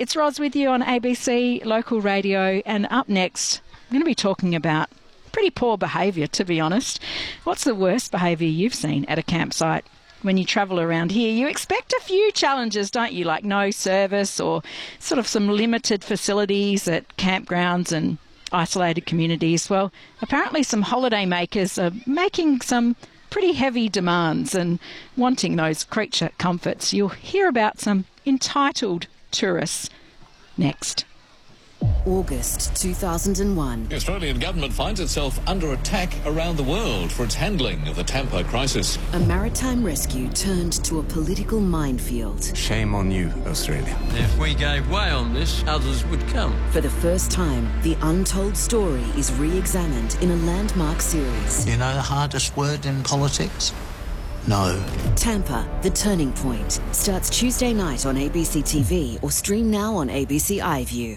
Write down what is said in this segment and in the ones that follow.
It's Roz with you on ABC Local Radio, and up next, I'm going to be talking about pretty poor behaviour, to be honest. What's the worst behaviour you've seen at a campsite? When you travel around here, you expect a few challenges, don't you? Like no service or sort of some limited facilities at campgrounds and isolated communities. Well, apparently some holiday makers are making some pretty heavy demands and wanting those creature comforts. You'll hear about some entitled tourists next. August 2001. The Australian government finds itself under attack around the world for its handling of the Tampa crisis. A maritime rescue turned to a political minefield. Shame on you, Australia. If we gave way on this, others would come. For the first time, the untold story is re-examined in a landmark series. You know the hardest word in politics? No. Tampa, The Turning Point, starts Tuesday night on ABC TV or stream now on ABC iView.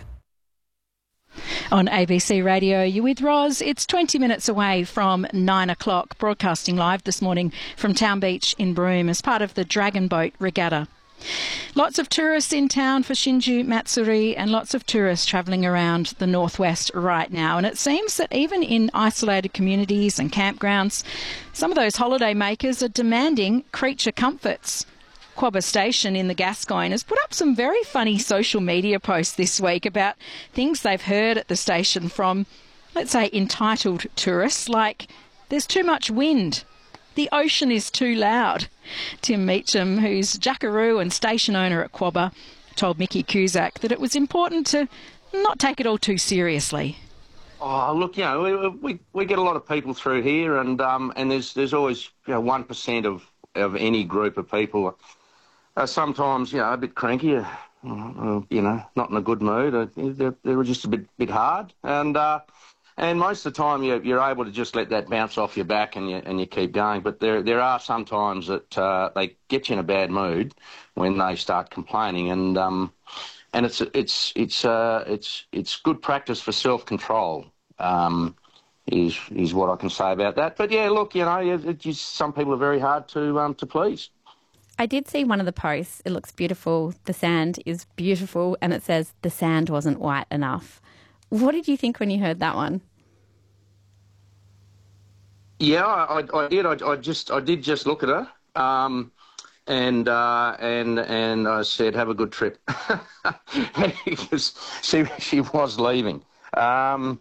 On ABC Radio, you're with Roz. It's 20 minutes away from 9 o'clock, broadcasting live this morning from Town Beach in Broome as part of the Dragon Boat Regatta. Lots of tourists in town for Shinju Matsuri and lots of tourists travelling around the northwest right now. And it seems that even in isolated communities and campgrounds, some of those holiday makers are demanding creature comforts. Quobba Station in the Gascoyne has put up some very funny social media posts this week about things they've heard at the station from, let's say, entitled tourists, like there's too much wind, the ocean is too loud. Tim Meacham, who's jackaroo and station owner at Quobba, told Mickey Cusack that it was important to not take it all too seriously. Oh, look, we get a lot of people through here, and there's always 1% of any group of people. Sometimes, a bit cranky, not in a good mood. They were just a bit hard. And most of the time you're able to just let that bounce off your back and you keep going. But there are some times that they get you in a bad mood when they start complaining. And it's good practice for self-control, is what I can say about that. But yeah, look, some people are very hard to please. I did see one of the posts. It looks beautiful. The sand is beautiful. And it says the sand wasn't white enough. What did you think when you heard that one? Yeah, I did. I did just look at her. And I said, have a good trip. Because she was leaving. But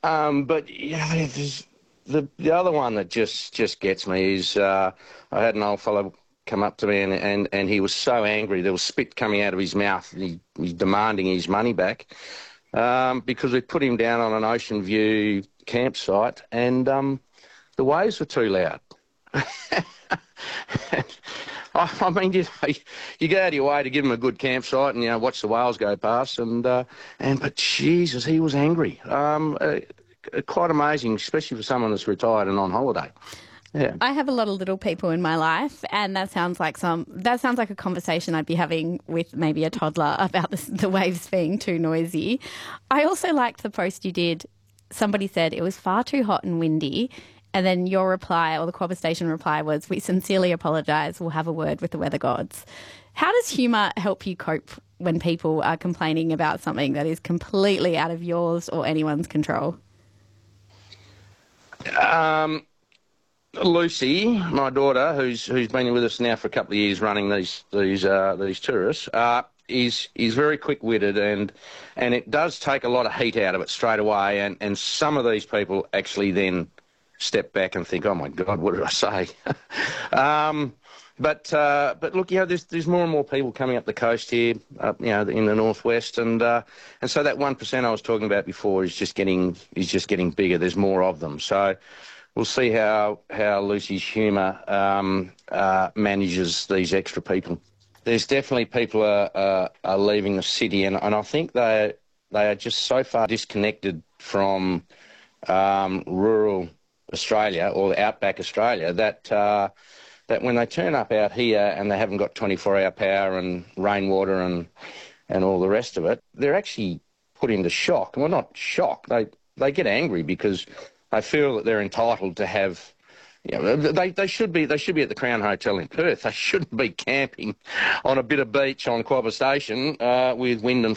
the other one that just gets me is I had an old fellow come up to me and he was so angry. There was spit coming out of his mouth. He was demanding his money back because we put him down on an ocean view campsite and the waves were too loud. I mean, you go out of your way to give him a good campsite and watch the whales go past, but Jesus, he was angry. Quite amazing, especially for someone that's retired and on holiday. Yeah. I have a lot of little people in my life, and that sounds like a conversation I'd be having with maybe a toddler about the waves being too noisy. I also liked the post you did. Somebody said it was far too hot and windy. And then your reply, or the Quobba Station reply, was, we sincerely apologise, we'll have a word with the weather gods. How does humour help you cope when people are complaining about something that is completely out of yours or anyone's control? Lucy, my daughter, who's been with us now for a couple of years running these tourists, is very quick-witted and it does take a lot of heat out of it straight away and some of these people actually then step back and think, oh my God, what did I say? But look, there's more and more people coming up the coast here, in the northwest, and so that 1% I was talking about before is just getting bigger. There's more of them, so we'll see how Lucy's humour manages these extra people. There's definitely people are leaving the city, and I think they are just so far disconnected from rural Australia or outback Australia that when they turn up out here and they haven't got 24-hour power and rainwater and all the rest of it, they're actually put into shock. Well, not shock. They get angry because they feel that they're entitled to have. They should be at the Crown Hotel in Perth. They shouldn't be camping on a bit of beach on Quobba Station with wind and